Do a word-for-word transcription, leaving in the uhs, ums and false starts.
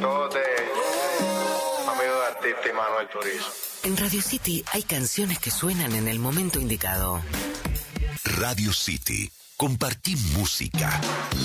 Todos de amigo de artista y Manuel Turizo. En Radio City hay canciones que suenan en el momento indicado. Radio City. Compartí música.